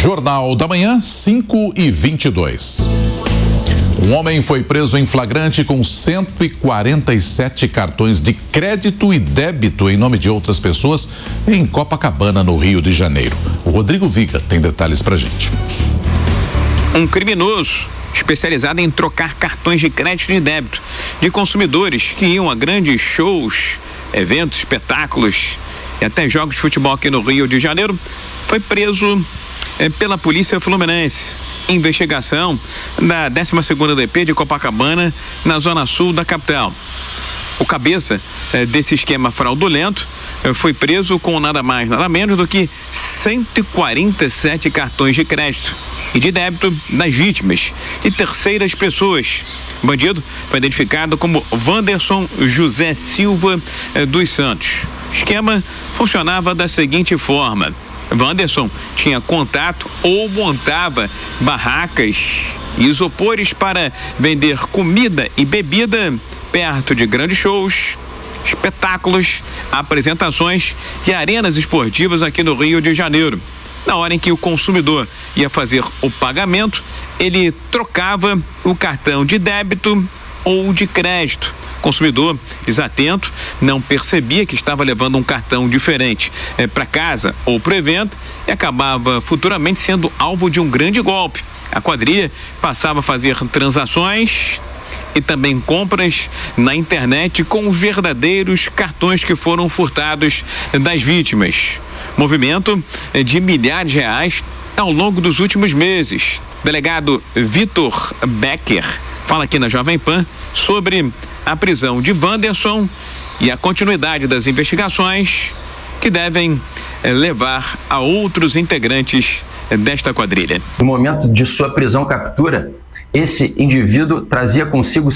Jornal da Manhã, 5h22. Um homem foi preso em flagrante com 147 cartões de crédito e débito em nome de outras pessoas em Copacabana, no Rio de Janeiro. O Rodrigo Viga tem detalhes pra gente. Um criminoso especializado em trocar cartões de crédito e débito de consumidores que iam a grandes shows, eventos, espetáculos e até jogos de futebol aqui no Rio de Janeiro, foi preso pela Polícia Fluminense. Investigação da 12ª DP de Copacabana, na zona sul da capital. O cabeça desse esquema fraudulento foi preso com nada mais, nada menos do que 147 cartões de crédito e de débito das vítimas e terceiras pessoas. O bandido foi identificado como Wanderson José Silva dos Santos. O esquema funcionava da seguinte forma: Wanderson tinha contato ou montava barracas e isopores para vender comida e bebida perto de grandes shows, espetáculos, apresentações e arenas esportivas aqui no Rio de Janeiro. Na hora em que o consumidor ia fazer o pagamento, ele trocava o cartão de débito ou de crédito. O consumidor, desatento, não percebia que estava levando um cartão diferente para casa ou para o evento e acabava futuramente sendo alvo de um grande golpe. A quadrilha passava a fazer transações e também compras na internet com verdadeiros cartões que foram furtados das vítimas. Movimento de milhares de reais ao longo dos últimos meses. Delegado Vitor Becker fala aqui na Jovem Pan sobre a prisão de Wanderson e a continuidade das investigações que devem levar a outros integrantes desta quadrilha. No momento de sua prisão-captura, esse indivíduo trazia consigo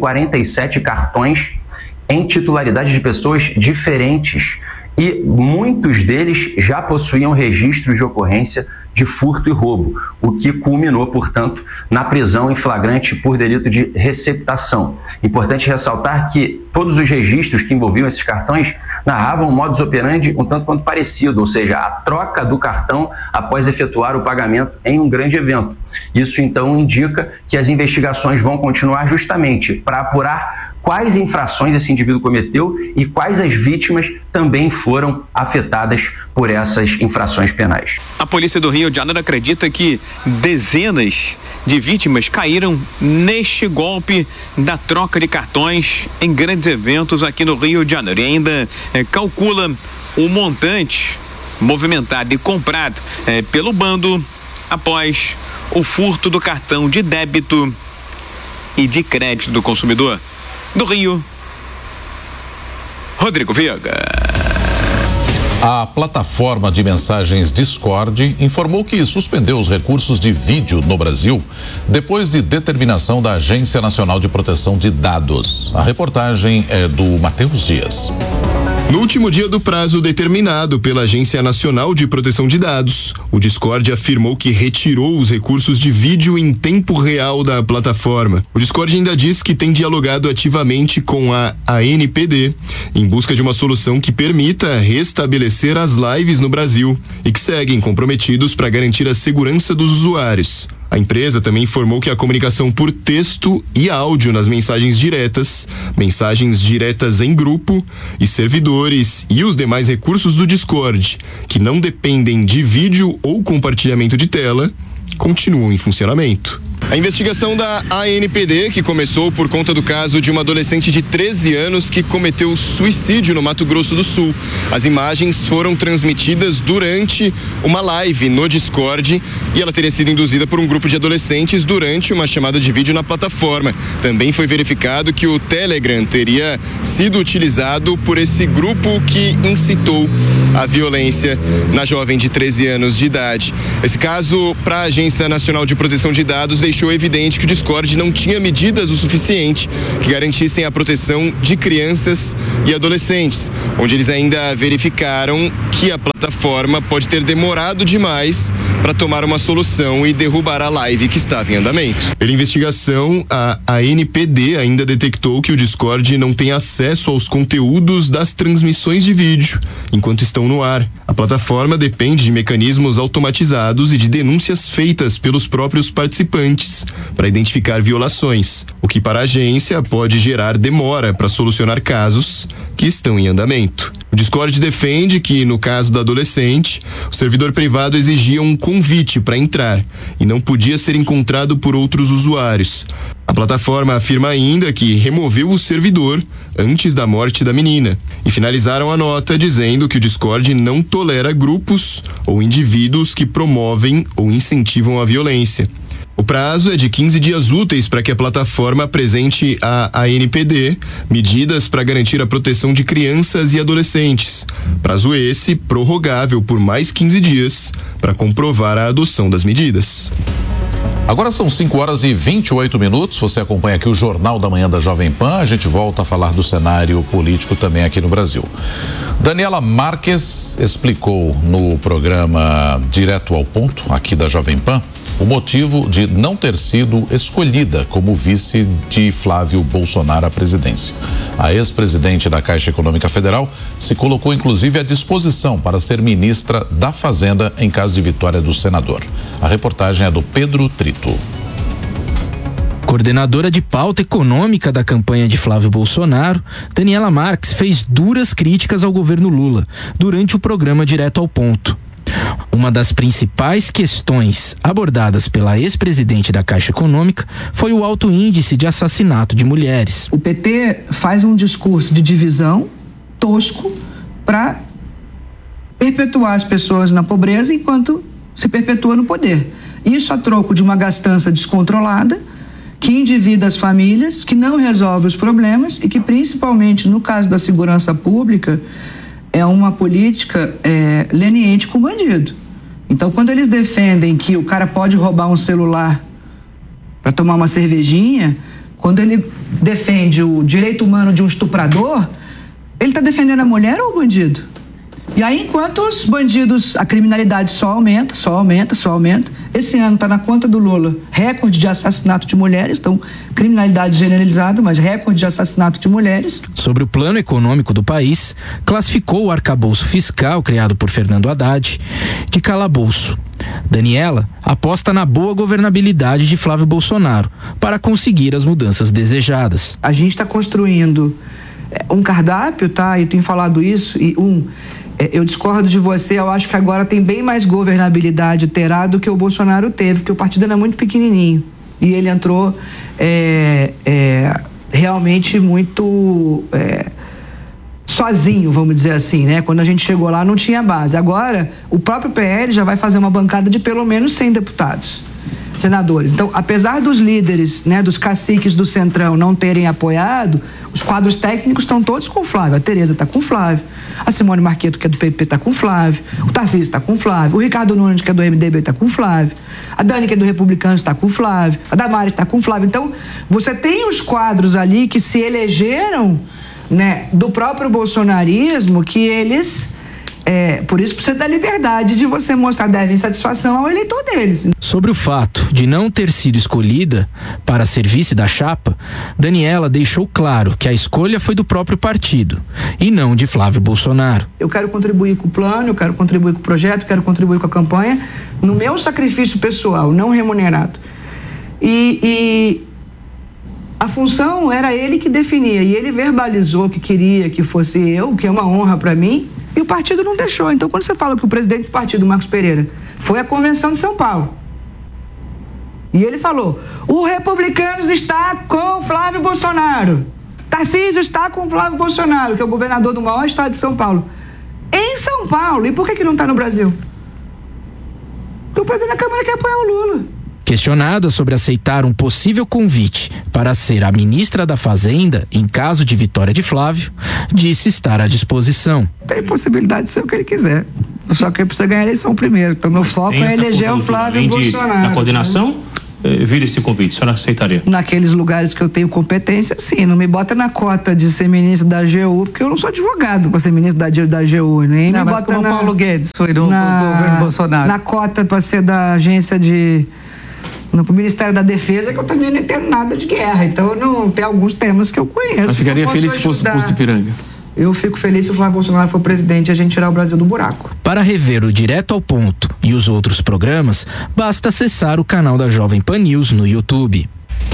147 cartões em titularidade de pessoas diferentes e muitos deles já possuíam registros de ocorrência de furto e roubo, o que culminou, portanto, na prisão em flagrante por delito de receptação. Importante ressaltar que todos os registros que envolviam esses cartões narravam um modus operandi um tanto quanto parecido, ou seja, a troca do cartão após efetuar o pagamento em um grande evento. Isso, então, indica que as investigações vão continuar justamente para apurar quais infrações esse indivíduo cometeu e quais as vítimas também foram afetadas por essas infrações penais. A Polícia do Rio de Janeiro acredita que dezenas de vítimas caíram neste golpe da troca de cartões em grandes eventos aqui no Rio de Janeiro e ainda calcula o montante movimentado e comprado pelo bando após o furto do cartão de débito e de crédito do consumidor. Do Rio, Rodrigo Viga. A plataforma de mensagens Discord informou que suspendeu os recursos de vídeo no Brasil depois de determinação da Agência Nacional de Proteção de Dados. A reportagem é do Matheus Dias. No último dia do prazo determinado pela Agência Nacional de Proteção de Dados, o Discord afirmou que retirou os recursos de vídeo em tempo real da plataforma. O Discord ainda diz que tem dialogado ativamente com a ANPD em busca de uma solução que permita restabelecer as lives no Brasil e que seguem comprometidos para garantir a segurança dos usuários. A empresa também informou que a comunicação por texto e áudio nas mensagens diretas em grupo e servidores e os demais recursos do Discord, que não dependem de vídeo ou compartilhamento de tela, continuam em funcionamento. A investigação da ANPD, que começou por conta do caso de uma adolescente de 13 anos que cometeu suicídio no Mato Grosso do Sul. As imagens foram transmitidas durante uma live no Discord e ela teria sido induzida por um grupo de adolescentes durante uma chamada de vídeo na plataforma. Também foi verificado que o Telegram teria sido utilizado por esse grupo que incitou a violência na jovem de 13 anos de idade. Esse caso, para a Agência Nacional de Proteção de Dados, deixou deixou evidente que o Discord não tinha medidas o suficiente que garantissem a proteção de crianças e adolescentes, onde eles ainda verificaram que a plataforma pode ter demorado demais para tomar uma solução e derrubar a live que estava em andamento. Pela investigação, a ANPD ainda detectou que o Discord não tem acesso aos conteúdos das transmissões de vídeo enquanto estão no ar. A plataforma depende de mecanismos automatizados e de denúncias feitas pelos próprios participantes para identificar violações, o que para a agência pode gerar demora para solucionar casos que estão em andamento. O Discord defende que, no caso da adolescente, o servidor privado exigia um convite para entrar e não podia ser encontrado por outros usuários. A plataforma afirma ainda que removeu o servidor antes da morte da menina e finalizaram a nota dizendo que o Discord não tolera grupos ou indivíduos que promovem ou incentivam a violência. O prazo é de 15 dias úteis para que a plataforma apresente à ANPD medidas para garantir a proteção de crianças e adolescentes. Prazo esse prorrogável por mais 15 dias para comprovar a adoção das medidas. Agora são 5h28. Você acompanha aqui o Jornal da Manhã da Jovem Pan. A gente volta a falar do cenário político também aqui no Brasil. Daniela Marques explicou no programa Direto ao Ponto, aqui da Jovem Pan, o motivo de não ter sido escolhida como vice de Flávio Bolsonaro à presidência. A ex-presidente da Caixa Econômica Federal se colocou inclusive à disposição para ser ministra da Fazenda em caso de vitória do senador. A reportagem é do Pedro Trito. Coordenadora de pauta econômica da campanha de Flávio Bolsonaro, Daniela Marques fez duras críticas ao governo Lula durante o programa Direto ao Ponto. Uma das principais questões abordadas pela ex-presidente da Caixa Econômica foi o alto índice de assassinato de mulheres. O PT faz um discurso de divisão tosco para perpetuar as pessoas na pobreza enquanto se perpetua no poder. Isso a troco de uma gastança descontrolada que endivida as famílias, que não resolve os problemas e que, principalmente no caso da segurança pública, é uma política leniente com o bandido. Então, quando eles defendem que o cara pode roubar um celular para tomar uma cervejinha, quando ele defende o direito humano de um estuprador, ele está defendendo a mulher ou o bandido? E aí, enquanto os bandidos, a criminalidade só aumenta. Esse ano está na conta do Lula recorde de assassinato de mulheres, então criminalidade generalizada, mas recorde de assassinato de mulheres. Sobre o plano econômico do país, classificou o arcabouço fiscal criado por Fernando Haddad de calabouço. Daniela aposta na boa governabilidade de Flávio Bolsonaro para conseguir as mudanças desejadas. A gente está construindo um cardápio, tá? Eu tenho falado isso, eu discordo de você, eu acho que agora tem bem mais governabilidade terá do que o Bolsonaro teve, porque o partido era muito pequenininho e ele entrou realmente muito sozinho, vamos dizer assim, né? Quando a gente chegou lá não tinha base. Agora o próprio PL já vai fazer uma bancada de pelo menos 100 deputados, senadores. Então, apesar dos líderes, né, dos caciques do Centrão não terem apoiado, os quadros técnicos estão todos com o Flávio. A Tereza está com o Flávio, a Simone Marqueto, que é do PP, está com o Flávio, o Tarcísio está com o Flávio, o Ricardo Nunes, que é do MDB, está com o Flávio, a Dani, que é do Republicanos, está com o Flávio, a Damares está com o Flávio. Então, você tem os quadros ali que se elegeram, né, do próprio bolsonarismo, que eles... por isso precisa da liberdade de você mostrar, devem satisfação ao eleitor deles. Sobre o fato de não ter sido escolhida para ser vice da chapa, Daniela deixou claro que a escolha foi do próprio partido e não de Flávio Bolsonaro. Eu quero contribuir com o plano, eu quero contribuir com o projeto, eu quero contribuir com a campanha, no meu sacrifício pessoal, não remunerado. E a função era ele que definia, e ele verbalizou que queria que fosse eu, que é uma honra para mim, e o partido não deixou. Então, quando você fala que o presidente do partido, Marcos Pereira, foi à convenção de São Paulo, e ele falou, o Republicanos está com Flávio Bolsonaro, Tarcísio está com Flávio Bolsonaro, que é o governador do maior estado de São Paulo, em São Paulo. E por que não está no Brasil? Porque o presidente da Câmara quer apoiar o Lula. Questionada sobre aceitar um possível convite para ser a ministra da Fazenda em caso de vitória de Flávio, disse estar à disposição. Tem possibilidade de ser o que ele quiser. Só que ele precisa ganhar a eleição primeiro. Então, meu foco é eleger o Flávio Bolsonaro. Da coordenação? vir esse convite? A senhora aceitaria? Naqueles lugares que eu tenho competência, sim. Não me bota na cota de ser ministro da AGU, porque eu não sou advogado para ser ministro da AGU, nem não, me mas bota como na... Paulo Guedes foi no governo Bolsonaro. Na cota para ser da agência pro Ministério da Defesa, que eu também não entendo nada de guerra. Então, não tem alguns temas que eu conheço. Mas ficaria feliz se fosse o posto de Ipiranga? Eu fico feliz se o Flávio Bolsonaro for presidente e a gente tirar o Brasil do buraco. Para rever o Direto ao Ponto e os outros programas, basta acessar o canal da Jovem Pan News no YouTube.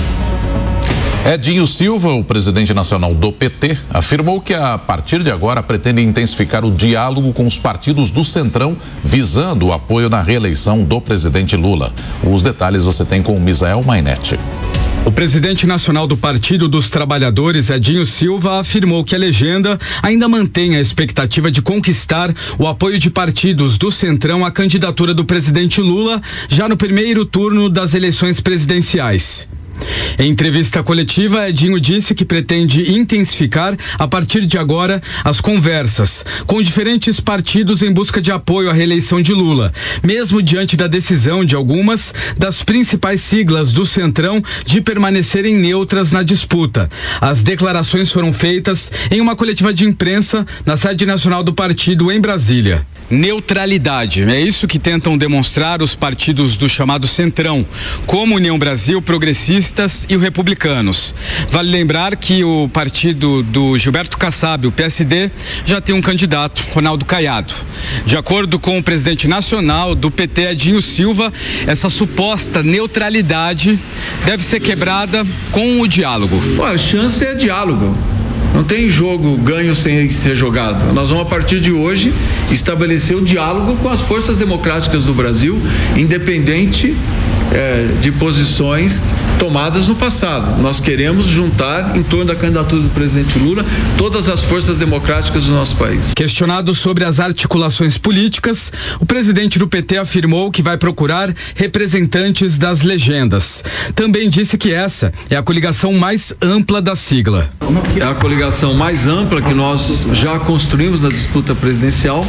Edinho Silva, o presidente nacional do PT, afirmou que a partir de agora pretende intensificar o diálogo com os partidos do Centrão, visando o apoio na reeleição do presidente Lula. Os detalhes você tem com o Misael Mainetti. O presidente nacional do Partido dos Trabalhadores, Edinho Silva, afirmou que a legenda ainda mantém a expectativa de conquistar o apoio de partidos do Centrão à candidatura do presidente Lula já no primeiro turno das eleições presidenciais. Em entrevista coletiva, Edinho disse que pretende intensificar, a partir de agora, as conversas com diferentes partidos em busca de apoio à reeleição de Lula, mesmo diante da decisão de algumas das principais siglas do Centrão de permanecerem neutras na disputa. As declarações foram feitas em uma coletiva de imprensa na sede nacional do partido em Brasília. Neutralidade, é isso que tentam demonstrar os partidos do chamado Centrão, como União Brasil, Progressistas e o Republicanos. Vale lembrar que o partido do Gilberto Kassab, o PSD, já tem um candidato, Ronaldo Caiado. De acordo com o presidente nacional do PT, Edinho Silva, essa suposta neutralidade deve ser quebrada com o diálogo. A chance é diálogo. Não tem jogo ganho sem ser jogado. Nós vamos, a partir de hoje, estabelecer o diálogo com as forças democráticas do Brasil, independente de posições tomadas no passado. Nós queremos juntar em torno da candidatura do presidente Lula todas as forças democráticas do nosso país. Questionado sobre as articulações políticas, o presidente do PT afirmou que vai procurar representantes das legendas. Também disse que essa é a coligação mais ampla da sigla. É a coligação mais ampla que nós já construímos na disputa presidencial.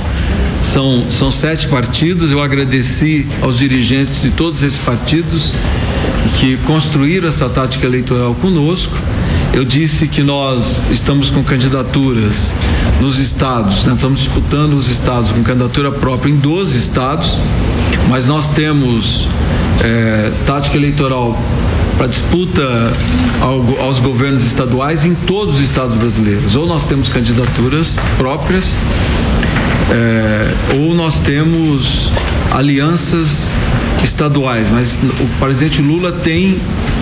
São 7 partidos. Eu agradeci aos dirigentes de todos esses partidos que construíram essa tática eleitoral conosco. Eu disse que nós estamos com candidaturas nos estados, estamos disputando os estados com candidatura própria em 12 estados, mas nós temos tática eleitoral para disputa aos governos estaduais em todos os estados brasileiros. Ou nós temos candidaturas próprias, ou nós temos alianças estaduais, mas o presidente Lula tem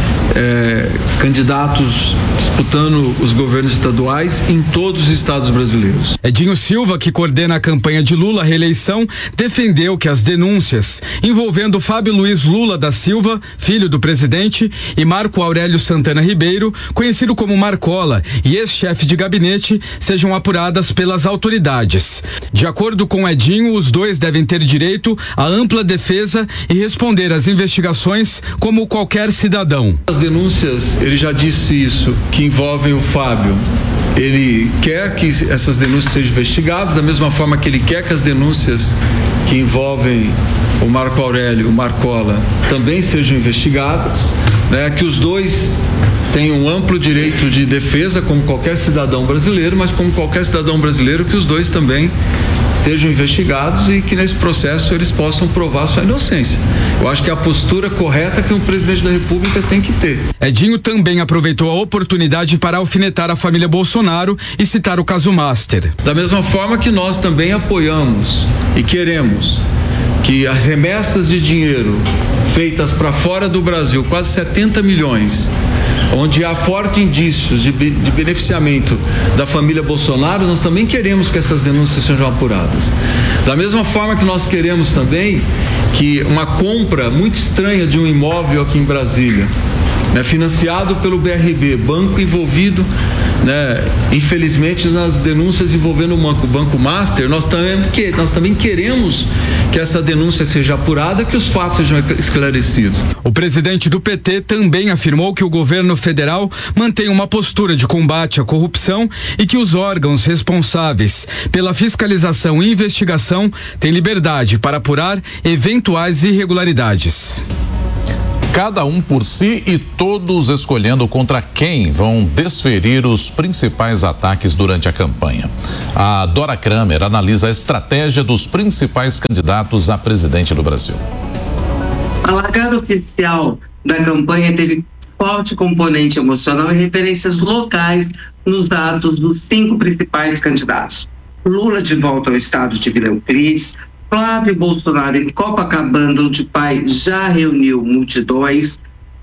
candidatos disputando os governos estaduais em todos os estados brasileiros. Edinho Silva, que coordena a campanha de Lula à reeleição, defendeu que as denúncias envolvendo Fábio Luiz Lula da Silva, filho do presidente, e Marco Aurélio Santana Ribeiro, conhecido como Marcola, e ex-chefe de gabinete, sejam apuradas pelas autoridades. De acordo com Edinho, os dois devem ter direito à ampla defesa e responder às investigações como qualquer cidadão. As denúncias, ele já disse isso, que envolvem o Fábio. Ele quer que essas denúncias sejam investigadas, da mesma forma que ele quer que as denúncias que envolvem o Marco Aurélio, o Marcola, também sejam investigadas, que os dois têm um amplo direito de defesa, como qualquer cidadão brasileiro, mas como qualquer cidadão brasileiro, que os dois também sejam investigados e que nesse processo eles possam provar sua inocência. Eu acho que é a postura correta que um presidente da República tem que ter. Edinho também aproveitou a oportunidade para alfinetar a família Bolsonaro e citar o caso Master. Da mesma forma que nós também apoiamos e queremos que as remessas de dinheiro feitas para fora do Brasil, quase 70 milhões, onde há fortes indícios de beneficiamento da família Bolsonaro, nós também queremos que essas denúncias sejam apuradas. Da mesma forma que nós queremos também que uma compra muito estranha de um imóvel aqui em Brasília, financiado pelo BRB, banco envolvido, infelizmente, nas denúncias envolvendo o Banco Master, nós também queremos que essa denúncia seja apurada, que os fatos sejam esclarecidos. O presidente do PT também afirmou que o governo federal mantém uma postura de combate à corrupção e que os órgãos responsáveis pela fiscalização e investigação têm liberdade para apurar eventuais irregularidades. Cada um por si e todos escolhendo contra quem vão desferir os principais ataques durante a campanha. A Dora Kramer analisa a estratégia dos principais candidatos a presidente do Brasil. A largada oficial da campanha teve forte componente emocional e referências locais nos atos dos 5 principais candidatos. Lula de volta ao estado de Vila Euclides, Flávio Bolsonaro em Copacabana, onde o pai já reuniu multidões,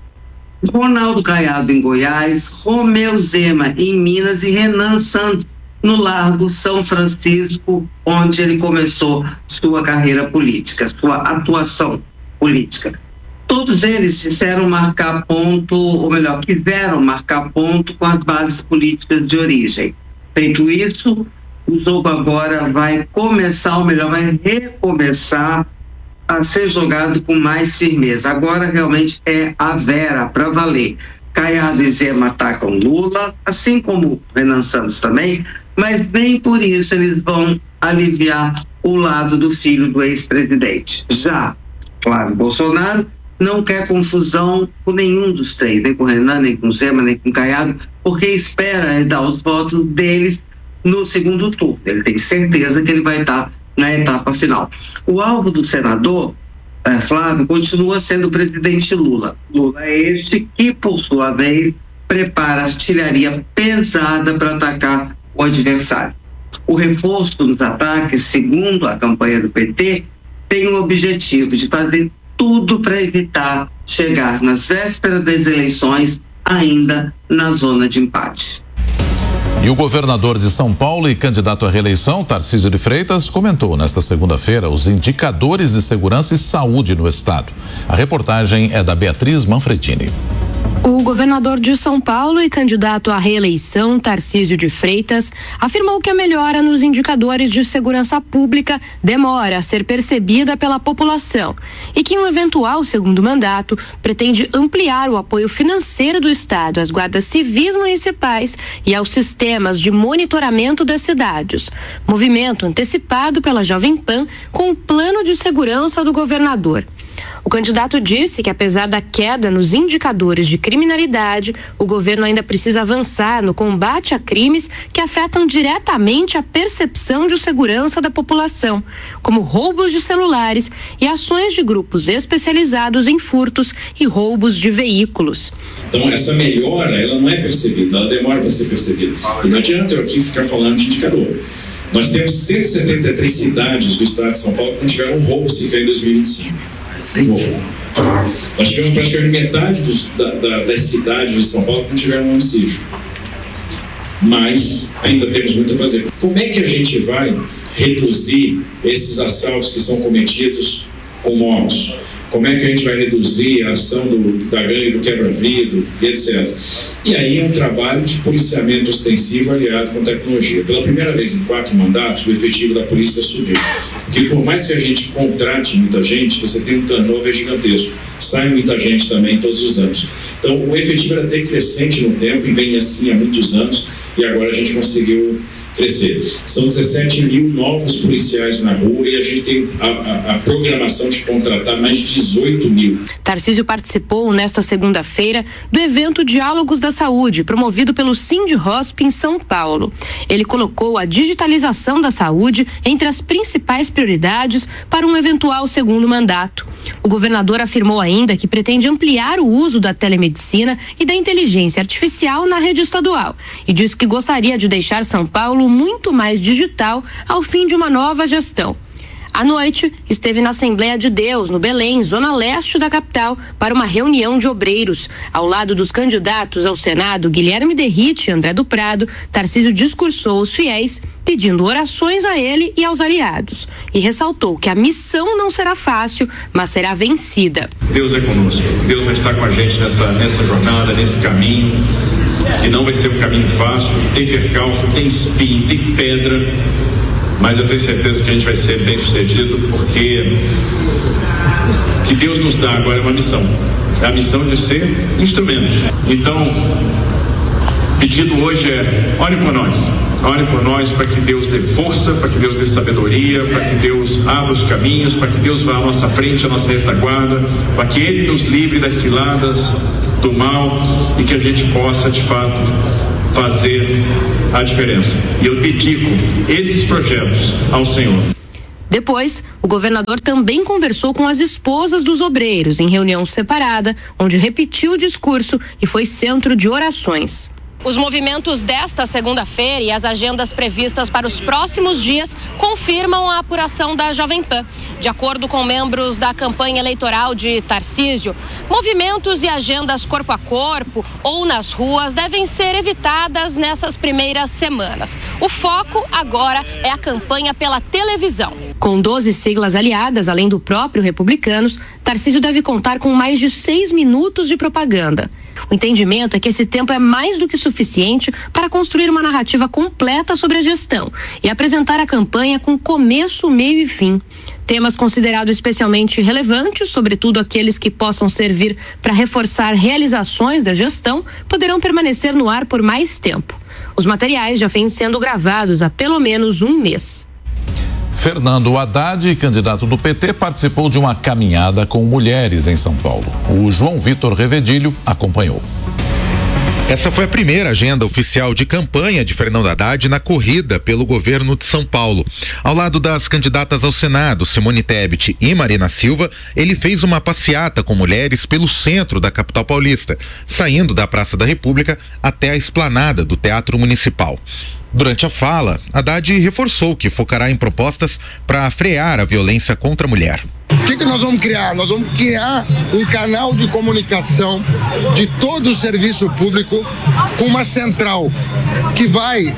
Ronaldo Caiado em Goiás, Romeu Zema em Minas e Renan Santos no Largo São Francisco, onde ele começou sua carreira política, sua atuação política. Todos eles disseram marcar ponto, ou melhor, quiseram marcar ponto com as bases políticas de origem. Feito isso, o jogo agora vai começar, ou melhor, vai recomeçar a ser jogado com mais firmeza. Agora realmente é a Vera para valer. Caiado e Zema atacam Lula, assim como Renan Santos também, mas nem por isso eles vão aliviar o lado do filho do ex-presidente. Já Flávio Bolsonaro não quer confusão com nenhum dos três, nem com Renan, nem com Zema, nem com Caiado, porque espera dar os votos deles no segundo turno. Ele tem certeza que ele vai estar na etapa final. O alvo do senador Flávio continua sendo o presidente Lula. Lula é este que, por sua vez, prepara artilharia pesada para atacar o adversário. O reforço nos ataques, segundo a campanha do PT, tem o objetivo de fazer tudo para evitar chegar nas vésperas das eleições ainda na zona de empate. E o governador de São Paulo e candidato à reeleição, Tarcísio de Freitas, comentou nesta segunda-feira os indicadores de segurança e saúde no estado. A reportagem é da Beatriz Manfredini. O governador de São Paulo e candidato à reeleição, Tarcísio de Freitas, afirmou que a melhora nos indicadores de segurança pública demora a ser percebida pela população e que um eventual segundo mandato pretende ampliar o apoio financeiro do Estado às guardas civis municipais e aos sistemas de monitoramento das cidades. Movimento antecipado pela Jovem Pan com o plano de segurança do governador. O candidato disse que, apesar da queda nos indicadores de criminalidade, o governo ainda precisa avançar no combate a crimes que afetam diretamente a percepção de segurança da população, como roubos de celulares e ações de grupos especializados em furtos e roubos de veículos. Então, essa melhora, ela não é percebida, ela demora para ser percebida. E não adianta eu aqui ficar falando de indicador. Nós temos 173 cidades do estado de São Paulo que não tiveram um roubo sequer em 2025. Nós tivemos praticamente metade das cidades de São Paulo que não tiveram um homicídio. Mas ainda temos muito a fazer. Como é que a gente vai reduzir esses assaltos que são cometidos com motos? Como é que a gente vai reduzir a ação da gangue do quebra-vidro, etc. E aí é um trabalho de policiamento ostensivo aliado com tecnologia. Pela primeira vez em 4 mandatos, o efetivo da polícia subiu. Porque por mais que a gente contrate muita gente, você tem um turnover gigantesco. Sai muita gente também todos os anos. Então o efetivo era decrescente no tempo e vem assim há muitos anos e agora a gente conseguiu crescer. São 17 mil novos policiais na rua e a gente tem a programação de contratar mais de 18 mil. Tarcísio participou nesta segunda-feira do evento Diálogos da Saúde, promovido pelo Sindhosp em São Paulo. Ele colocou a digitalização da saúde entre as principais prioridades para um eventual segundo mandato. O governador afirmou ainda que pretende ampliar o uso da telemedicina e da inteligência artificial na rede estadual e disse que gostaria de deixar São Paulo muito mais digital ao fim de uma nova gestão. À noite, esteve na Assembleia de Deus, no Belém, zona leste da capital, para uma reunião de obreiros. Ao lado dos candidatos ao Senado, Guilherme Derrite e André do Prado, Tarcísio discursou aos fiéis, pedindo orações a ele e aos aliados. E ressaltou que a missão não será fácil, mas será vencida. Deus é conosco. Deus vai estar com a gente nessa jornada, nesse caminho, que não vai ser um caminho fácil. Tem percalço, tem espinho, tem pedra. Mas eu tenho certeza que a gente vai ser bem sucedido, porque o que Deus nos dá agora é uma missão. É a missão de ser instrumento. Então, pedido hoje é: ore por nós. Ore por nós para que Deus dê força, para que Deus dê sabedoria, para que Deus abra os caminhos, para que Deus vá à nossa frente, à nossa retaguarda, para que Ele nos livre das ciladas do mal e que a gente possa, de fato, fazer a diferença. E eu dedico esses projetos ao Senhor. Depois, o governador também conversou com as esposas dos obreiros em reunião separada, onde repetiu o discurso e foi centro de orações. Os movimentos desta segunda-feira e as agendas previstas para os próximos dias confirmam a apuração da Jovem Pan. De acordo com membros da campanha eleitoral de Tarcísio, movimentos e agendas corpo a corpo ou nas ruas devem ser evitadas nessas primeiras semanas. O foco agora é a campanha pela televisão. Com 12 siglas aliadas, além do próprio Republicanos, Tarcísio deve contar com mais de 6 minutos de propaganda. O entendimento é que esse tempo é mais do que suficiente para construir uma narrativa completa sobre a gestão e apresentar a campanha com começo, meio e fim. Temas considerados especialmente relevantes, sobretudo aqueles que possam servir para reforçar realizações da gestão, poderão permanecer no ar por mais tempo. Os materiais já vêm sendo gravados há pelo menos um mês. Fernando Haddad, candidato do PT, participou de uma caminhada com mulheres em São Paulo. O João Vitor Revedilho acompanhou. Essa foi a primeira agenda oficial de campanha de Fernando Haddad na corrida pelo governo de São Paulo. Ao lado das candidatas ao Senado, Simone Tebet e Marina Silva, ele fez uma passeata com mulheres pelo centro da capital paulista, saindo da Praça da República até a esplanada do Teatro Municipal. Durante a fala, Haddad reforçou que focará em propostas para frear a violência contra a mulher. O que nós vamos criar? Nós vamos criar um canal de comunicação de todo o serviço público com uma central que vai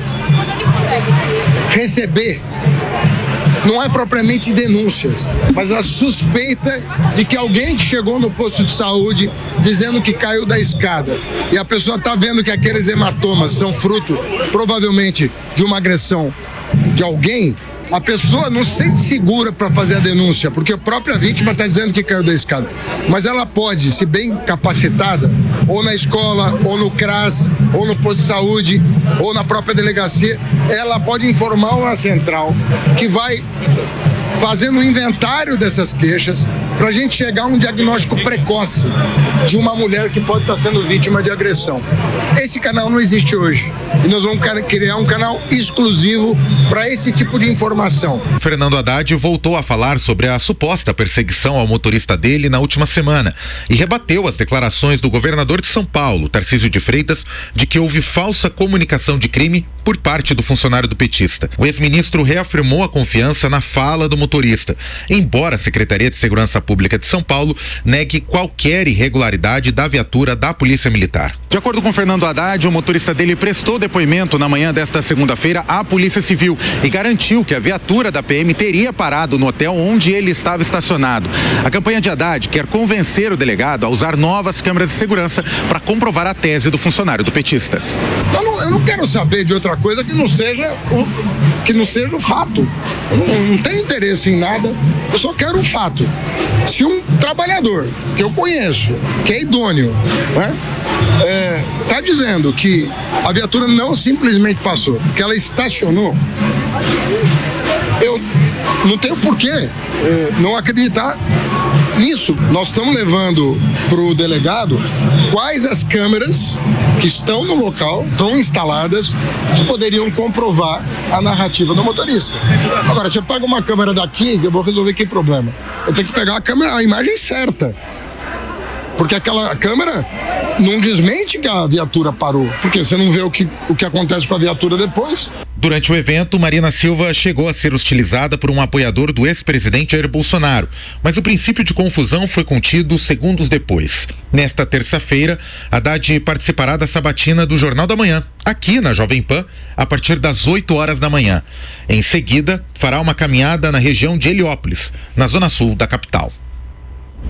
receber, não é propriamente denúncias, mas a suspeita de que alguém que chegou no posto de saúde dizendo que caiu da escada e a pessoa está vendo que aqueles hematomas são fruto, provavelmente, de uma agressão de alguém, a pessoa não se sente segura para fazer a denúncia, porque a própria vítima está dizendo que caiu da escada. Mas ela pode, se bem capacitada, ou na escola, ou no CRAS, ou no posto de saúde, ou na própria delegacia, ela pode informar uma central que vai fazendo um inventário dessas queixas para a gente chegar a um diagnóstico precoce de uma mulher que pode estar sendo vítima de agressão. Esse canal não existe hoje e nós vamos criar um canal exclusivo para esse tipo de informação. Fernando Haddad voltou a falar sobre a suposta perseguição ao motorista dele na última semana e rebateu as declarações do governador de São Paulo, Tarcísio de Freitas, de que houve falsa comunicação de crime por parte do funcionário do petista. O ex-ministro reafirmou a confiança na fala do motorista, embora a Secretaria de Segurança Pública de São Paulo negue qualquer irregularidade da viatura da Polícia Militar. De acordo com Fernando Haddad, o motorista dele prestou depoimento na manhã desta segunda-feira à Polícia Civil e garantiu que a viatura da PM teria parado no hotel onde ele estava estacionado. A campanha de Haddad quer convencer o delegado a usar novas câmeras de segurança para comprovar a tese do funcionário do petista. Eu não quero saber de outra coisa que não seja o fato. Eu não tenho interesse em nada, eu só quero um fato. Se um trabalhador que eu conheço, que é idôneo, né, tá dizendo que a viatura não simplesmente passou, que ela estacionou, eu não tenho porquê não acreditar nisso. Nós estamos levando para o delegado quais as câmeras que estão no local, estão instaladas, que poderiam comprovar a narrativa do motorista. Agora, se eu pego uma câmera daqui, eu vou resolver que problema? Eu tenho que pegar a imagem certa. Porque aquela câmera não desmente que a viatura parou. Porque você não vê o que acontece com a viatura depois. Durante o evento, Marina Silva chegou a ser hostilizada por um apoiador do ex-presidente Jair Bolsonaro, mas o princípio de confusão foi contido segundos depois. Nesta terça-feira, Haddad participará da sabatina do Jornal da Manhã, aqui na Jovem Pan, a partir das 8 horas da manhã. Em seguida, fará uma caminhada na região de Heliópolis, na zona sul da capital.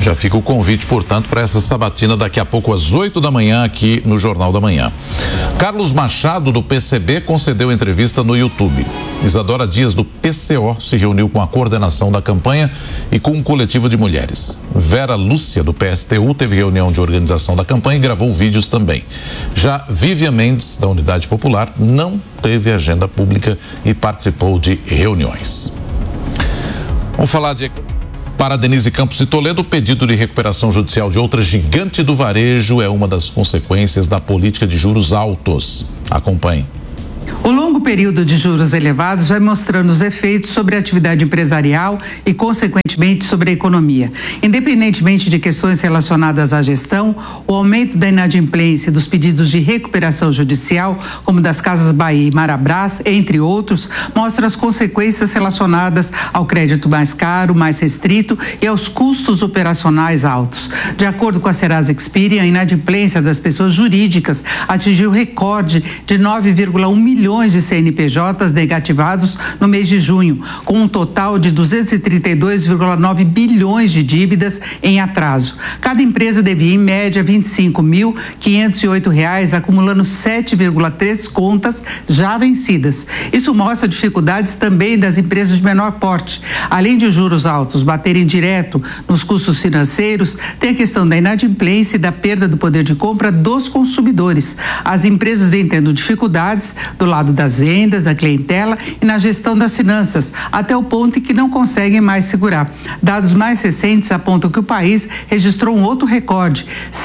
Já fica o convite, portanto, para essa sabatina daqui a pouco às 8 da manhã aqui no Jornal da Manhã. Carlos Machado, do PCB, concedeu entrevista no YouTube. Isadora Dias, do PCO, se reuniu com a coordenação da campanha e com um coletivo de mulheres. Vera Lúcia, do PSTU, teve reunião de organização da campanha e gravou vídeos também. Já Vivian Mendes, da Unidade Popular, não teve agenda pública e participou de reuniões. Vamos falar de... Para Denise Campos de Toledo, o pedido de recuperação judicial de outra gigante do varejo é uma das consequências da política de juros altos. Acompanhe. O longo período de juros elevados vai mostrando os efeitos sobre a atividade empresarial e, consequentemente, sobre a economia. Independentemente de questões relacionadas à gestão, o aumento da inadimplência e dos pedidos de recuperação judicial, como das Casas Bahia e Marabras, entre outros, mostra as consequências relacionadas ao crédito mais caro, mais restrito e aos custos operacionais altos. De acordo com a Serasa Experian, a inadimplência das pessoas jurídicas atingiu recorde de 9,1 milhões de CNPJs negativados no mês de junho, com um total de 232,9 bilhões de dívidas em atraso. Cada empresa devia, em média, R$ 25.508, acumulando 7,3 contas já vencidas. Isso mostra dificuldades também das empresas de menor porte. Além de juros altos baterem direto nos custos financeiros, tem a questão da inadimplência e da perda do poder de compra dos consumidores. As empresas vêm tendo dificuldades do lado das vendas, da clientela e na gestão das finanças, até o ponto em que não conseguem mais segurar. Dados mais recentes apontam que o país registrou um outro recorde: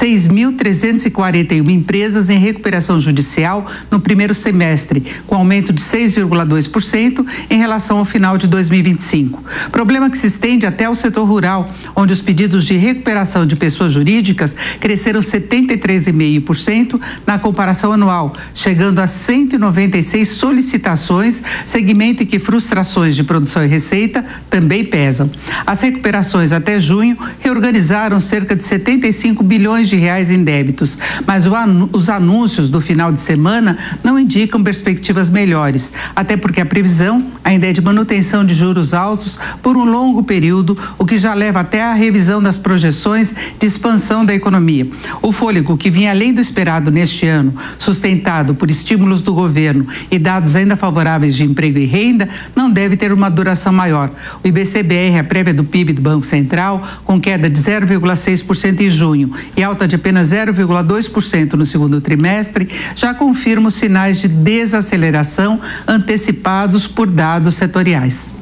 6.341 empresas em recuperação judicial no primeiro semestre, com aumento de 6,2% em relação ao final de 2025. Problema que se estende até o setor rural, onde os pedidos de recuperação de pessoas jurídicas cresceram 73,5% na comparação anual, chegando a 196 solicitações, segmento em que frustrações de produção e receita também pesam. As recuperações até junho reorganizaram cerca de 75 bilhões de reais em débitos, mas os anúncios do final de semana não indicam perspectivas melhores, até porque a previsão ainda é de manutenção de juros altos por um longo período, o que já leva até a revisão das projeções de expansão da economia. O fôlego, que vinha além do esperado neste ano, sustentado por estímulos do governo e dados ainda favoráveis de emprego e renda, não deve ter uma duração maior. O IBC-BR, a prévia do PIB do Banco Central, com queda de 0,6% em junho e alta de apenas 0,2% no segundo trimestre, já confirma os sinais de desaceleração antecipados por dados setoriais.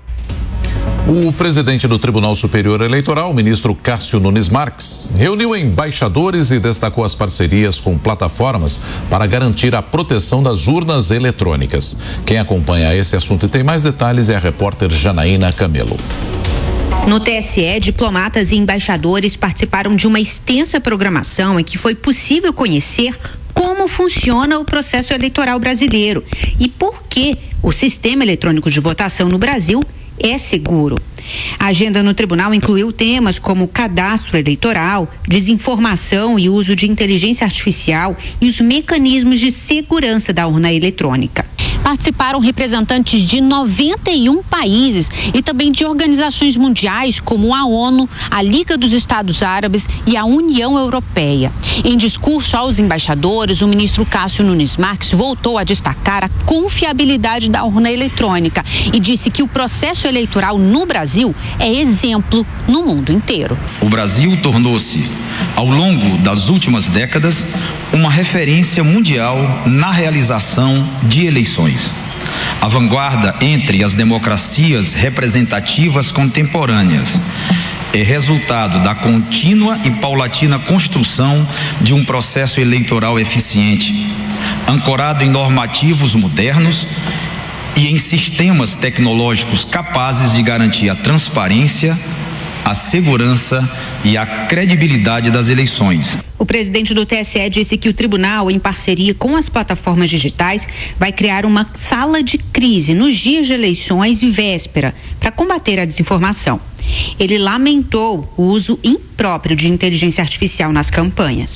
O presidente do Tribunal Superior Eleitoral, o ministro Cássio Nunes Marques, reuniu embaixadores e destacou as parcerias com plataformas para garantir a proteção das urnas eletrônicas. Quem acompanha esse assunto e tem mais detalhes é a repórter Janaína Camelo. No TSE, diplomatas e embaixadores participaram de uma extensa programação em que foi possível conhecer como funciona o processo eleitoral brasileiro e por que o sistema eletrônico de votação no Brasil é seguro. A agenda no tribunal incluiu temas como cadastro eleitoral, desinformação e uso de inteligência artificial e os mecanismos de segurança da urna eletrônica. Participaram representantes de 91 países e também de organizações mundiais como a ONU, a Liga dos Estados Árabes e a União Europeia. Em discurso aos embaixadores, o ministro Cássio Nunes Marques voltou a destacar a confiabilidade da urna eletrônica e disse que o processo eleitoral no Brasil é exemplo no mundo inteiro. O Brasil tornou-se, ao longo das últimas décadas, uma referência mundial na realização de eleições. A vanguarda entre as democracias representativas contemporâneas é resultado da contínua e paulatina construção de um processo eleitoral eficiente, ancorado em normativos modernos e em sistemas tecnológicos capazes de garantir a transparência, a segurança e a credibilidade das eleições. O presidente do TSE disse que o tribunal, em parceria com as plataformas digitais, vai criar uma sala de crise nos dias de eleições e véspera para combater a desinformação. Ele lamentou o uso impróprio de inteligência artificial nas campanhas.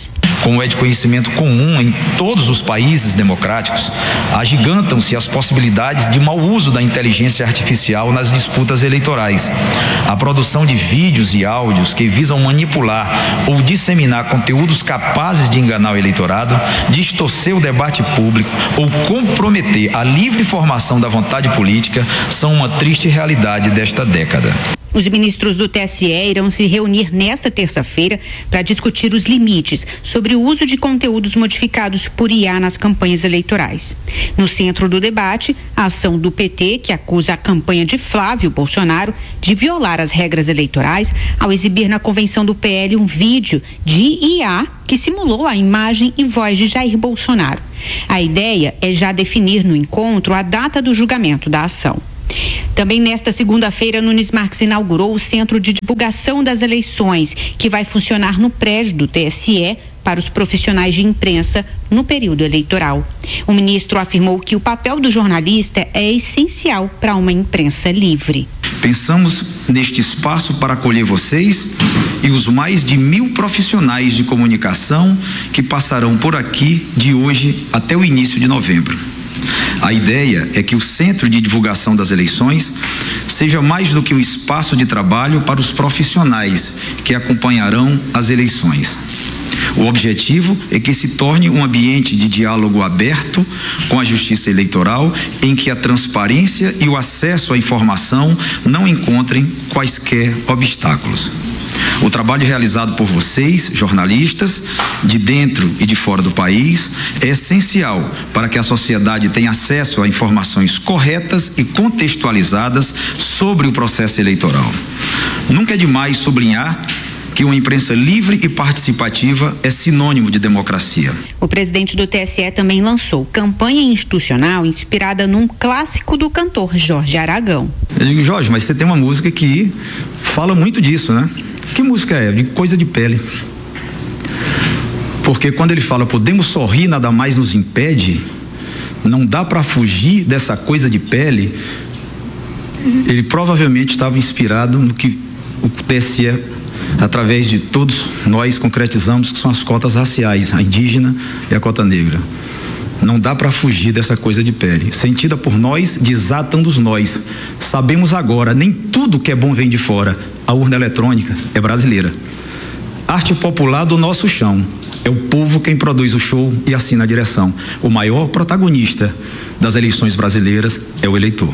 como é de conhecimento comum em todos os países democráticos, agigantam-se as possibilidades de mau uso da inteligência artificial nas disputas eleitorais. A produção de vídeos e áudios que visam manipular ou disseminar conteúdos capazes de enganar o eleitorado, distorcer o debate público ou comprometer a livre formação da vontade política são uma triste realidade desta década. Os ministros do TSE irão se reunir nesta terça-feira para discutir os limites sobre o uso de conteúdos modificados por IA nas campanhas eleitorais. No centro do debate, a ação do PT, que acusa a campanha de Flávio Bolsonaro de violar as regras eleitorais ao exibir na convenção do PL um vídeo de IA que simulou a imagem e voz de Jair Bolsonaro. A ideia é já definir no encontro a data do julgamento da ação. Também nesta segunda-feira, Nunes Marques inaugurou o Centro de Divulgação das Eleições, que vai funcionar no prédio do TSE para os profissionais de imprensa no período eleitoral. O ministro afirmou que o papel do jornalista é essencial para uma imprensa livre. Pensamos neste espaço para acolher vocês e os mais de 1.000 profissionais de comunicação que passarão por aqui de hoje até o início de novembro. A ideia é que o Centro de Divulgação das Eleições seja mais do que um espaço de trabalho para os profissionais que acompanharão as eleições. O objetivo é que se torne um ambiente de diálogo aberto com a Justiça Eleitoral, em que a transparência e o acesso à informação não encontrem quaisquer obstáculos. O trabalho realizado por vocês, jornalistas, de dentro e de fora do país, é essencial para que a sociedade tenha acesso a informações corretas e contextualizadas sobre o processo eleitoral. Nunca é demais sublinhar que uma imprensa livre e participativa é sinônimo de democracia. O presidente do TSE também lançou campanha institucional inspirada num clássico do cantor Jorge Aragão. Eu digo, Jorge, mas você tem uma música que fala muito disso, né? Que música é? De coisa de pele. Porque quando ele fala, podemos sorrir, nada mais nos impede, não dá para fugir dessa coisa de pele, ele provavelmente estava inspirado no que o TSE, através de todos nós, concretizamos, que são as cotas raciais, a indígena e a cota negra. Não dá para fugir dessa coisa de pele. Sentida por nós, desatando-os nós. Sabemos agora, nem tudo que é bom vem de fora. A urna eletrônica é brasileira. Arte popular do nosso chão. É o povo quem produz o show e assina a direção. O maior protagonista das eleições brasileiras é o eleitor.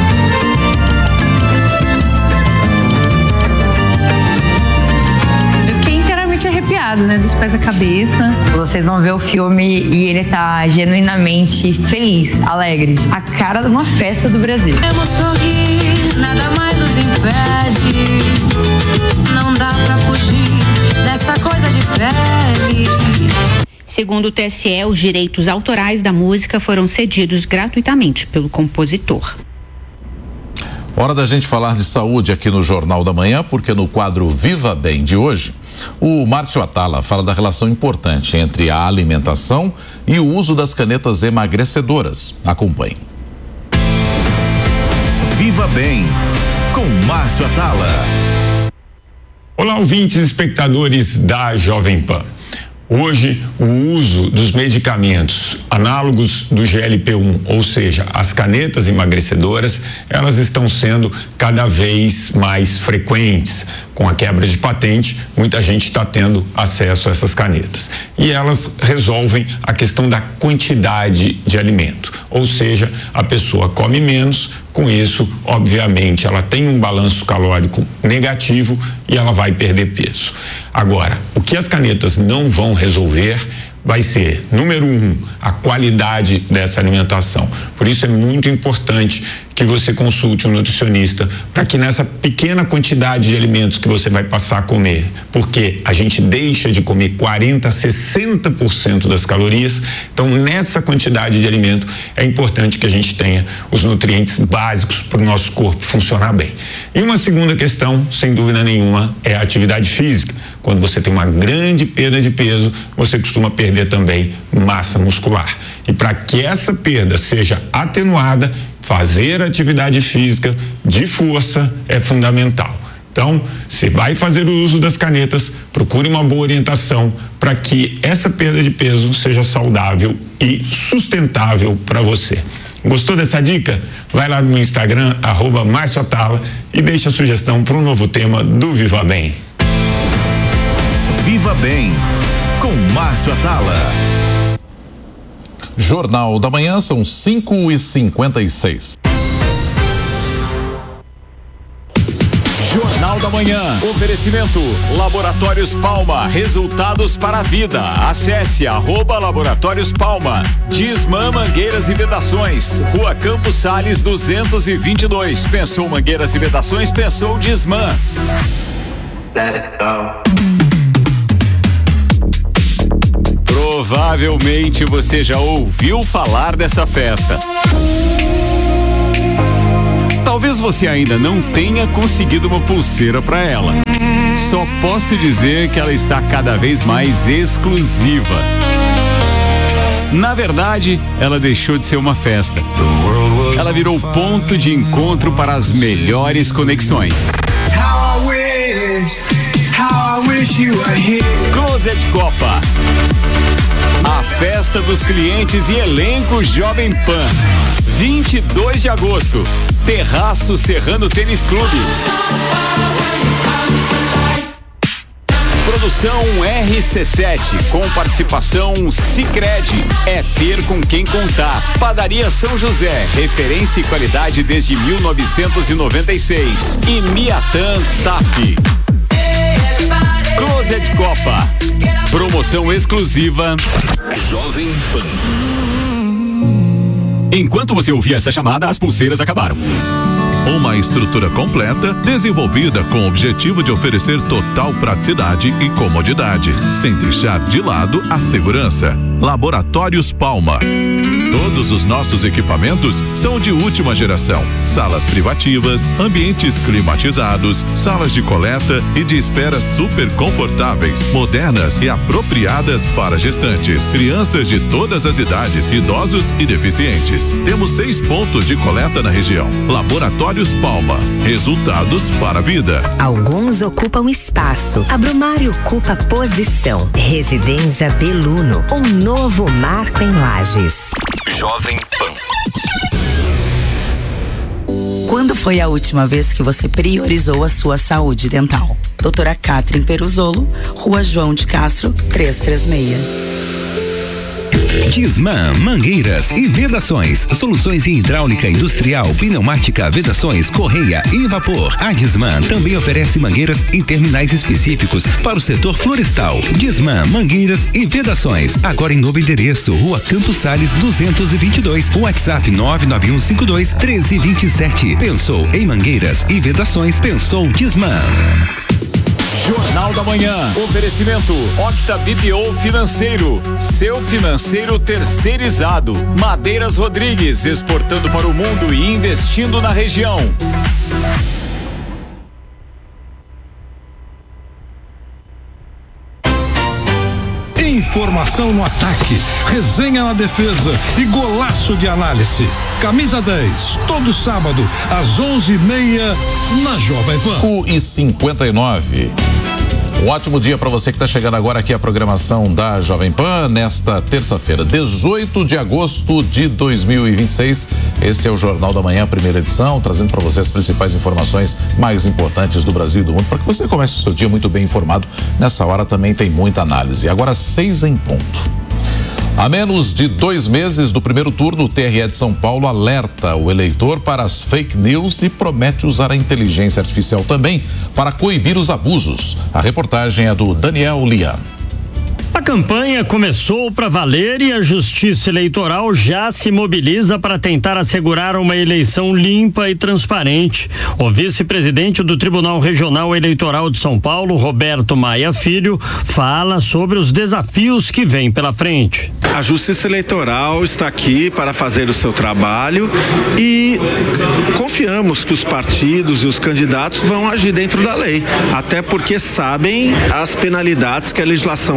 Né, dos pés à cabeça. Vocês vão ver o filme e ele tá genuinamente feliz, alegre. A cara de uma festa do Brasil. Temos sorrir, nada mais nos impede. Não dá pra fugir dessa coisa de pele. Segundo o TSE, os direitos autorais da música foram cedidos gratuitamente pelo compositor. Hora da gente falar de saúde aqui no Jornal da Manhã, porque no quadro Viva Bem de hoje, o Márcio Atala fala da relação importante entre a alimentação e o uso das canetas emagrecedoras. Acompanhe. Viva Bem, com Márcio Atala. Olá, ouvintes e espectadores da Jovem Pan. Hoje, o uso dos medicamentos análogos do GLP-1, ou seja, as canetas emagrecedoras, elas estão sendo cada vez mais frequentes. Com a quebra de patente, muita gente está tendo acesso a essas canetas. E elas resolvem a questão da quantidade de alimento, ou seja, a pessoa come menos, com isso, obviamente, ela tem um balanço calórico negativo e ela vai perder peso. Agora, o que as canetas não vão resolver vai ser, número 1, a qualidade dessa alimentação. Por isso é muito importante que você consulte um nutricionista para que nessa pequena quantidade de alimentos que você vai passar a comer, porque a gente deixa de comer 40%, 60% das calorias, então nessa quantidade de alimento é importante que a gente tenha os nutrientes básicos para o nosso corpo funcionar bem. E uma segunda questão, sem dúvida nenhuma, é a atividade física. Quando você tem uma grande perda de peso, você costuma perder também massa muscular. E para que essa perda seja atenuada, fazer atividade física de força é fundamental. Então, se vai fazer o uso das canetas, procure uma boa orientação para que essa perda de peso seja saudável e sustentável para você. Gostou dessa dica? Vai lá no meu Instagram, @MárcioAtala, e deixa a sugestão para um novo tema do Viva Bem. Viva Bem, com Márcio Atala. Jornal da Manhã, são 5h56. Jornal da Manhã. Oferecimento Laboratórios Palma. Resultados para a vida. Acesse @Laboratórios Palma. Disman Mangueiras e Vedações. Rua Campos Sales 222. Pensou mangueiras e vedações? Pensou Disman. Provavelmente você já ouviu falar dessa festa. Talvez você ainda não tenha conseguido uma pulseira para ela. Só posso dizer que ela está cada vez mais exclusiva. Na verdade, ela deixou de ser uma festa. Ela virou ponto de encontro para as melhores conexões. Closet Copa. A festa dos clientes e elenco Jovem Pan. 22 de agosto. Terraço Serrano Tênis Clube. Produção RC7, com participação Sicredi. É ter com quem contar. Padaria São José, referência e qualidade desde 1996. E Miatan TAF. Closet Copa. Promoção exclusiva Jovem Pan. Enquanto você ouvia essa chamada, as pulseiras acabaram. Uma estrutura completa, desenvolvida com o objetivo de oferecer total praticidade e comodidade, sem deixar de lado a segurança. Laboratórios Palma. Todos os nossos equipamentos são de última geração. Salas privativas, ambientes climatizados, salas de coleta e de espera super confortáveis, modernas e apropriadas para gestantes, crianças de todas as idades, idosos e deficientes. Temos 6 pontos de coleta na região. Laboratórios Palma. Resultados para a vida. Alguns ocupam espaço. A Brumário ocupa posição. Residência Beluno. Um novo marco em Lages. Jovem Pan. Quando foi a última vez que você priorizou a sua saúde dental? Doutora Catherine Peruzolo, Rua João de Castro, 336. Disman Mangueiras e Vedações. Soluções em hidráulica industrial, pneumática, vedações, correia e vapor. A Disman também oferece mangueiras em terminais específicos para o setor florestal. Disman Mangueiras e Vedações. Agora em novo endereço, Rua Campos Sales 222. WhatsApp 99152-1327. Pensou em mangueiras e vedações? Pensou Disman. Jornal da Manhã. Oferecimento Octa BPO Financeiro. Seu financeiro terceirizado. Madeiras Rodrigues, exportando para o mundo e investindo na região. Informação no ataque, resenha na defesa e golaço de análise. Camisa 10, todo sábado, às 11h30, na Jovem Pan. 5h59. Um ótimo dia para você que está chegando agora aqui à programação da Jovem Pan nesta terça-feira, 18 de agosto de 2026. Esse é o Jornal da Manhã, primeira edição, trazendo para você as principais informações mais importantes do Brasil e do mundo, para que você comece o seu dia muito bem informado. Nessa hora também tem muita análise. Agora 6 em ponto. A menos de 2 meses do primeiro turno, o TRE de São Paulo alerta o eleitor para as fake news e promete usar a inteligência artificial também para coibir os abusos. A reportagem é do Daniel Lian. A campanha começou para valer e a Justiça Eleitoral já se mobiliza para tentar assegurar uma eleição limpa e transparente. O vice-presidente do Tribunal Regional Eleitoral de São Paulo, Roberto Maia Filho, fala sobre os desafios que vêm pela frente. A Justiça Eleitoral está aqui para fazer o seu trabalho e confiamos que os partidos e os candidatos vão agir dentro da lei, até porque sabem as penalidades que a legislação prevê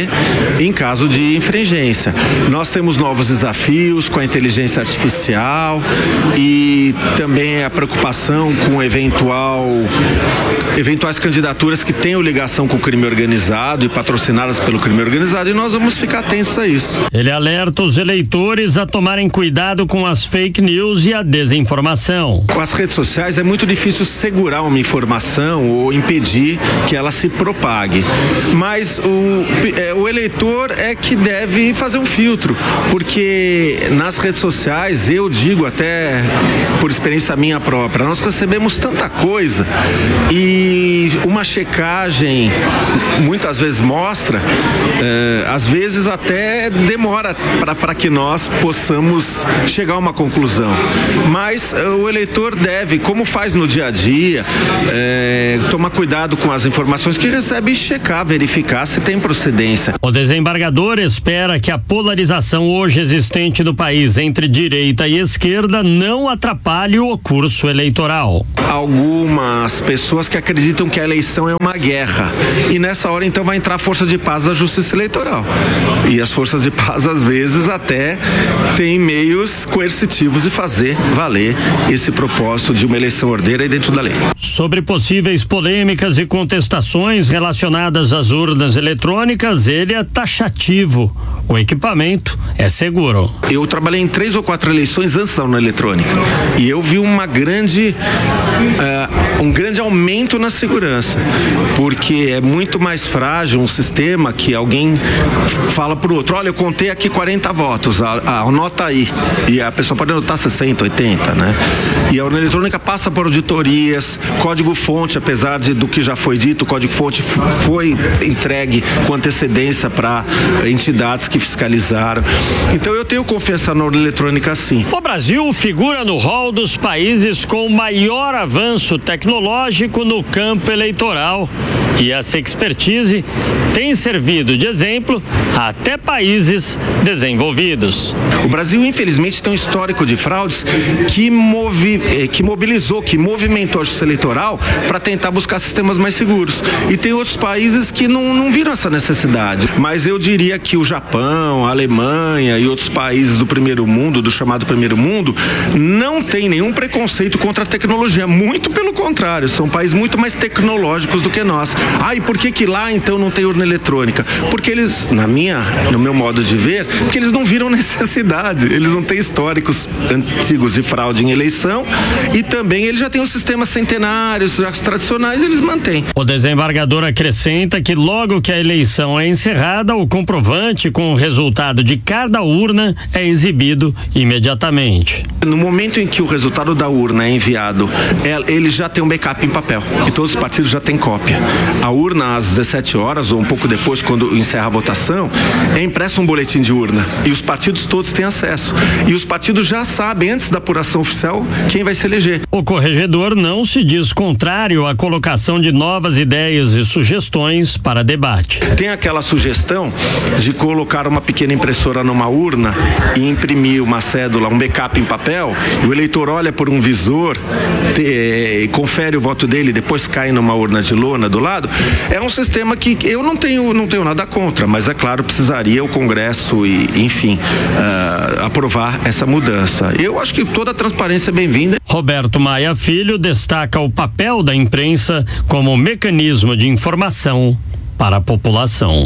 fazer em caso de infringência. Nós temos novos desafios com a inteligência artificial e também a preocupação com eventuais candidaturas que tenham ligação com o crime organizado e patrocinadas pelo crime organizado, e nós vamos ficar atentos a isso. Ele alerta os eleitores a tomarem cuidado com as fake news e a desinformação. Com as redes sociais é muito difícil segurar uma informação ou impedir que ela se propague, mas o eleitor é que deve fazer um filtro, porque nas redes sociais, eu digo até por experiência minha própria, nós recebemos tanta coisa e uma checagem muitas vezes mostra, às vezes até demora para que nós possamos chegar a uma conclusão, mas o eleitor deve, como faz no dia a dia, tomar cuidado com as informações que recebe e checar, verificar se tem procedência. O desembargador espera que a polarização hoje existente no país entre direita e esquerda não atrapalhe o curso eleitoral. Algumas pessoas que acreditam que a eleição é uma guerra, e nessa hora então vai entrar a força de paz da justiça eleitoral, e as forças de paz às vezes até têm meios coercitivos de fazer valer esse propósito de uma eleição ordeira e dentro da lei. Sobre possíveis polêmicas e contestações relacionadas às urnas eletrônicas, ele é taxativo. O equipamento é seguro. Eu trabalhei em 3 ou 4 eleições antes da urna eletrônica e eu vi um grande aumento na segurança, porque é muito mais frágil um sistema que alguém fala pro outro, olha, eu contei aqui 40 votos, anota aí, e a pessoa pode anotar 60, 80, né? E a urna eletrônica passa por auditorias, código-fonte, apesar do que já foi dito, o código-fonte foi entregue com antecedência para entidades que fiscalizaram. Então eu tenho confiança na urna eletrônica, sim. O Brasil figura no rol dos países com maior avanço tecnológico no campo eleitoral, e essa expertise tem servido de exemplo até países desenvolvidos. O Brasil, infelizmente, tem um histórico de fraudes que movimentou a justiça eleitoral para tentar buscar sistemas mais seguros. E tem outros países que não viram essa necessidade. Mas eu diria que o Japão, a Alemanha e outros países do primeiro mundo, do chamado primeiro mundo, não tem nenhum preconceito contra a tecnologia. Muito pelo contrário, são países muito mais tecnológicos do que nós. E por que lá então não tem urna eletrônica? Porque eles, no meu modo de ver, porque eles não viram necessidade, eles não têm históricos antigos de fraude em eleição e também eles já têm os sistemas centenários, já tradicionais, eles mantêm. O desembargador acrescenta que logo que a eleição é encerrada, o comprovante com o resultado de cada urna é exibido imediatamente. No momento em que o resultado da urna é enviado, ele já tem um backup em papel e todos os partidos já têm cópia. A urna às 17 horas ou um pouco depois, quando encerra a votação, é impresso um boletim de urna e os partidos todos têm acesso. E os partidos já sabem, antes da apuração oficial, quem vai se eleger. O corregedor não se diz contrário à colocação de novas ideias e sugestões para debate. Tem aquela sugestão de colocar uma pequena impressora numa urna e imprimir uma cédula, um backup em papel, e o eleitor olha por um visor, confere o voto dele, depois cai numa urna de lona do lado. É um sistema que eu não tenho nada contra, mas é claro, precisaria o Congresso e, enfim, aprovar essa mudança. Eu acho que toda a transparência é bem-vinda. Roberto Maia Filho destaca o papel da imprensa como mecanismo de informação para a população.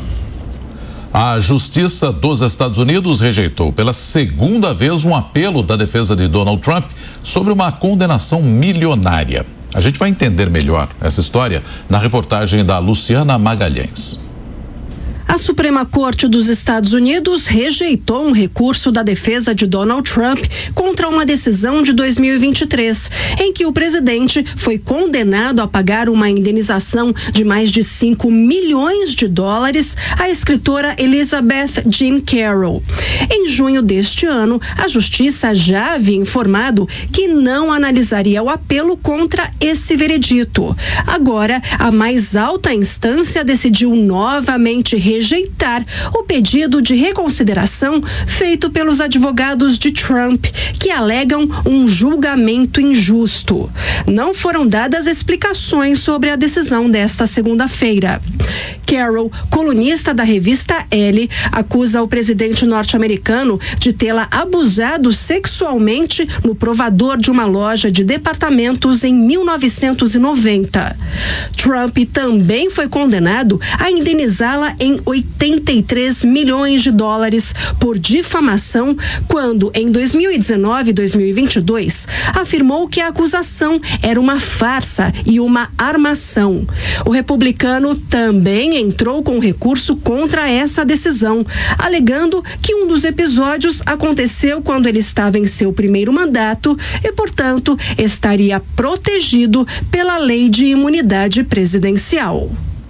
A Justiça dos Estados Unidos rejeitou pela segunda vez um apelo da defesa de Donald Trump sobre uma condenação milionária. A gente vai entender melhor essa história na reportagem da Luciana Magalhães. A Suprema Corte dos Estados Unidos rejeitou um recurso da defesa de Donald Trump contra uma decisão de 2023, em que o presidente foi condenado a pagar uma indenização de mais de $5 milhões à escritora Elizabeth Jean Carroll. Em junho deste ano, a Justiça já havia informado que não analisaria o apelo contra esse veredito. Agora, a mais alta instância decidiu novamente rejeitar o pedido de reconsideração feito pelos advogados de Trump, que alegam um julgamento injusto. Não foram dadas explicações sobre a decisão desta segunda-feira. Carol, colunista da revista Elle, acusa o presidente norte-americano de tê-la abusado sexualmente no provador de uma loja de departamentos em 1990. Trump também foi condenado a indenizá-la em 83 milhões de dólares por difamação quando, em 2019 e 2022, afirmou que a acusação era uma farsa e uma armação. O republicano também entrou com recurso contra essa decisão, alegando que um dos episódios aconteceu quando ele estava em seu primeiro mandato e, portanto, estaria protegido pela lei de imunidade presidencial.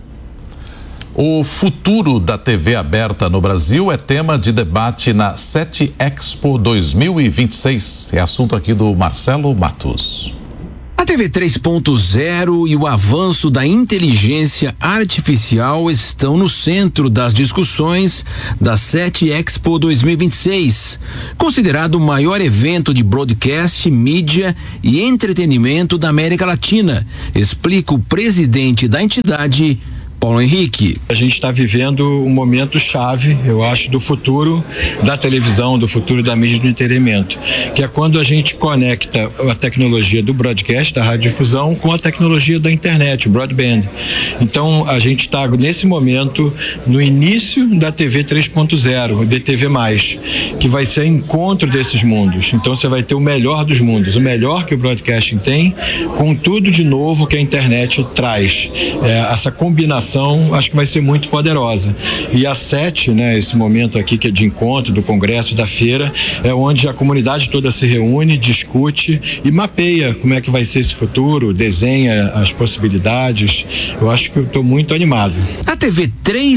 O futuro da TV aberta no Brasil é tema de debate na 7 Expo 2026. É assunto aqui do Marcelo Matos. A TV 3.0 e o avanço da inteligência artificial estão no centro das discussões da 7 Expo 2026, considerado o maior evento de broadcast, mídia e entretenimento da América Latina, explica o presidente da entidade, Paulo Henrique. A gente está vivendo um momento chave, eu acho, do futuro da televisão, do futuro da mídia do entretenimento, que é quando a gente conecta a tecnologia do broadcast, da radiodifusão, com a tecnologia da internet, o broadband. Então, a gente está, nesse momento, no início da TV 3.0, o DTV+, que vai ser encontro desses mundos. Então, você vai ter o melhor dos mundos, o melhor que o broadcasting tem, com tudo de novo que a internet traz. Essa combinação acho que vai ser muito poderosa. E a 7, né, esse momento aqui que é de encontro do congresso, da feira, é onde a comunidade toda se reúne, discute e mapeia como é que vai ser esse futuro, desenha as possibilidades. Eu acho que eu estou muito animado. A TV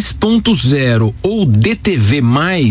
3.0 ou DTV+,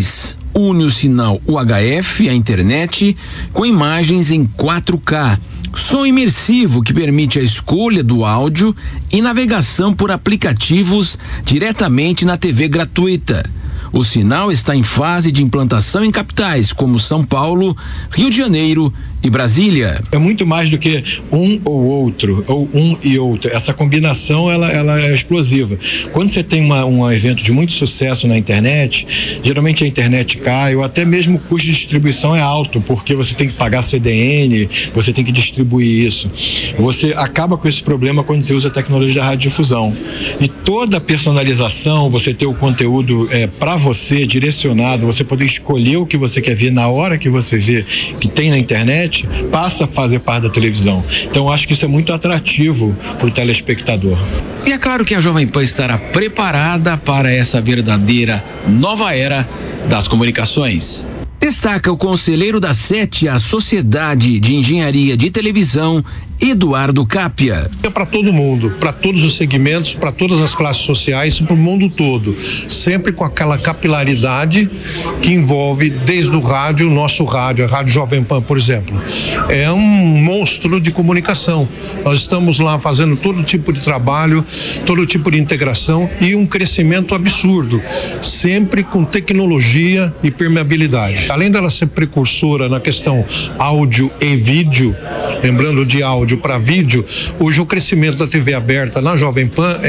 une o sinal UHF à internet com imagens em 4K. Som imersivo que permite a escolha do áudio e navegação por aplicativos diretamente na TV gratuita. O sinal está em fase de implantação em capitais como São Paulo, Rio de Janeiro e Brasília. É muito mais do que um ou outro, ou um e outro. Essa combinação, ela é explosiva. Quando você tem um evento de muito sucesso na internet, geralmente a internet cai, ou até mesmo o custo de distribuição é alto, porque você tem que pagar CDN, você tem que distribuir isso. Você acaba com esse problema quando você usa a tecnologia da radiodifusão. E toda a personalização, você ter o conteúdo para você, direcionado, você poder escolher o que você quer ver na hora que você vê, que tem na internet, passa a fazer parte da televisão. Então acho que isso é muito atrativo para o telespectador. E é claro que a Jovem Pan estará preparada para essa verdadeira nova era das comunicações. Destaca o conselheiro da 7, a Sociedade de Engenharia de Televisão, Eduardo Capia. É para todo mundo, para todos os segmentos, para todas as classes sociais, para o mundo todo, sempre com aquela capilaridade que envolve desde o rádio, o nosso rádio, a Rádio Jovem Pan, por exemplo, é um monstro de comunicação. Nós estamos lá fazendo todo tipo de trabalho, todo tipo de integração e um crescimento absurdo, sempre com tecnologia e permeabilidade. Além dela ser precursora na questão áudio e vídeo, lembrando de áudio para vídeo, hoje o crescimento da TV aberta na Jovem Pan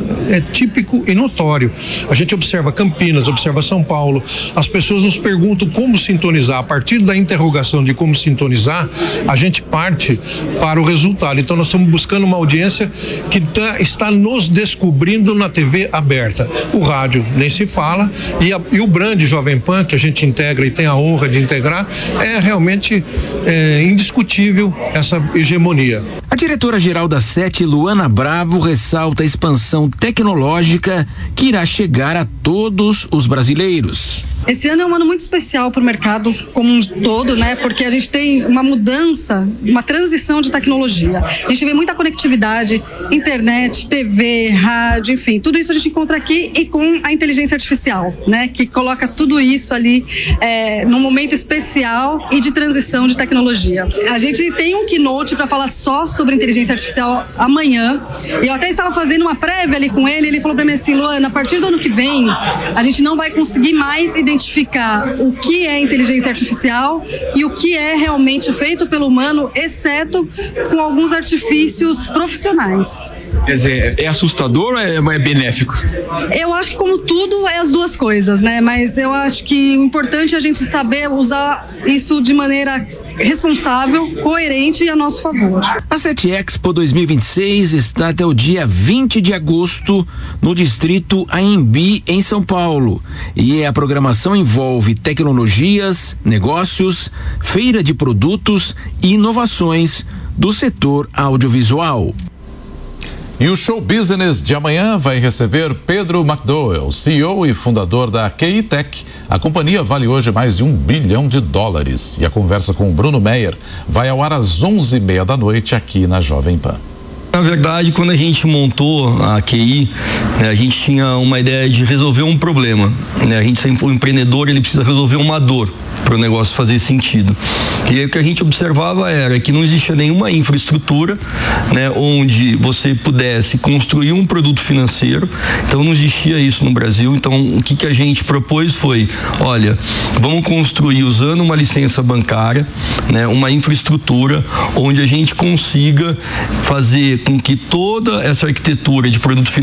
é típico e notório. A gente observa Campinas, observa São Paulo, as pessoas nos perguntam como sintonizar. A partir da interrogação de como sintonizar, a gente parte para o resultado. Então nós estamos buscando uma audiência que está nos descobrindo na TV aberta. O rádio nem se fala e o brand Jovem Pan, que a gente integra e tem a honra de integrar, é realmente indiscutível essa hegemonia. A diretora-geral da 7, Luana Bravo, ressalta a expansão tecnológica que irá chegar a todos os brasileiros. Esse ano é um ano muito especial para o mercado como um todo, né? Porque a gente tem uma mudança, uma transição de tecnologia. A gente vê muita conectividade, internet, TV, rádio, enfim, tudo isso a gente encontra aqui e com a inteligência artificial, né? Que coloca tudo isso ali num momento especial e de transição de tecnologia. A gente tem um keynote para falar só sobre inteligência artificial amanhã. E eu até estava fazendo uma prévia ali com ele falou para mim assim, Luana, a partir do ano que vem, a gente não vai conseguir mais identificar o que é inteligência artificial e o que é realmente feito pelo humano, exceto com alguns artifícios profissionais. Quer dizer, é assustador ou é benéfico? Eu acho que, como tudo, é as duas coisas, né? Mas eu acho que o importante é a gente saber usar isso de maneira responsável, coerente e a nosso favor. A CET Expo 2026 está até o dia 20 de agosto no distrito Anhembi, em São Paulo. E a programação envolve tecnologias, negócios, feira de produtos e inovações do setor audiovisual. E o Show Business de amanhã vai receber Pedro McDowell, CEO e fundador da QI Tech. A companhia vale hoje mais de $1 bilhão. E a conversa com o Bruno Meyer vai ao ar às 11:30 da noite aqui na Jovem Pan. Na verdade, quando a gente montou a QI, a gente tinha uma ideia de resolver um problema. A gente sempre foi um empreendedor, ele precisa resolver uma dor para o negócio fazer sentido. E aí o que a gente observava era que não existia nenhuma infraestrutura, onde você pudesse construir um produto financeiro. Então não existia isso no Brasil. Então o que a gente propôs foi, olha, vamos construir usando uma licença bancária, uma infraestrutura onde a gente consiga fazer com que toda essa arquitetura de produto financeiro